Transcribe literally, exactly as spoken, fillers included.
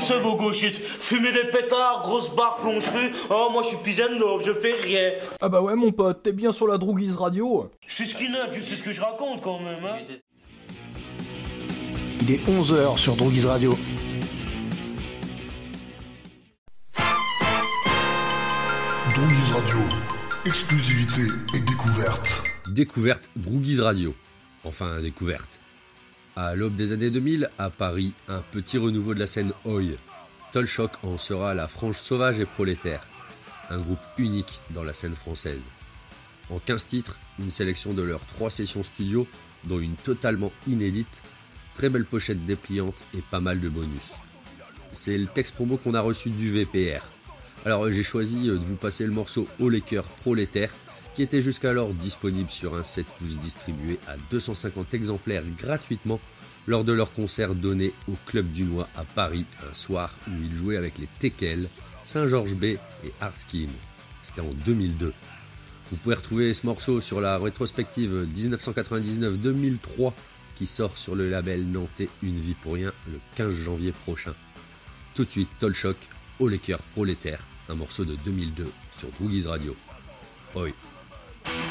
ça vos gauchistes? Fumer des pétards, grosse barre, plonge-feu. Oh, moi je suis Pisanov, je fais rien. Ah bah ouais mon pote, t'es bien sur la Droogies Radio. Je suis skinhead, tu sais ce que je raconte quand même, hein. Il est onze heures sur Droogies Radio. Droogies Radio, exclusivité et découverte. Découverte Droogies Radio. Enfin, découverte. À l'aube des années deux mille, à Paris, un petit renouveau de la scène Oi. Tolchoc en sera la frange sauvage et prolétaire. Un groupe unique dans la scène française. En quinze titres, une sélection de leurs trois sessions studio, dont une totalement inédite, très belle pochette dépliante et pas mal de bonus. C'est le texte promo qu'on a reçu du V P R. Alors j'ai choisi de vous passer le morceau Haut les cœurs prolétaires, qui était jusqu'alors disponible sur un sept pouces distribué à deux cent cinquante exemplaires gratuitement lors de leur concert donné au Club du Noix à Paris un soir où ils jouaient avec les Tekel, Saint-Georges B et Hardskin. C'était en deux mille deux. Vous pouvez retrouver ce morceau sur la rétrospective dix-neuf cent quatre-vingt-dix-neuf deux mille trois qui sort sur le label nantais Une vie pour rien le quinze janvier prochain. Tout de suite, Tolchoc, Haut les cœurs prolétaires, un morceau de deux mille deux sur Droogies Radio. Oi.